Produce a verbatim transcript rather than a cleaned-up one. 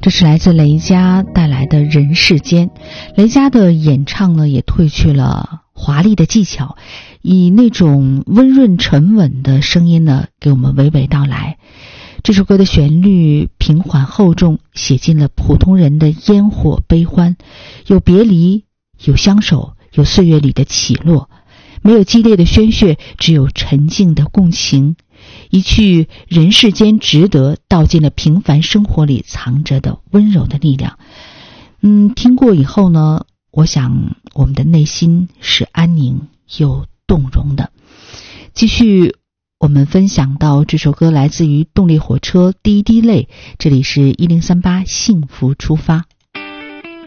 这是来自雷佳带来的人世间。雷佳的演唱呢，也褪去了华丽的技巧，以那种温润沉稳的声音呢，给我们娓娓道来。这首歌的旋律平缓厚重，写进了普通人的烟火悲欢，有别离，有相守，有岁月里的起落，没有激烈的宣泄，只有沉静的共情。一句人世间值得，道尽了平凡生活里藏着的温柔的力量。嗯，听过以后呢，我想我们的内心是安宁又动容的。继续我们分享到这首歌来自于动力火车第一滴泪，这里是一零三八幸福出发。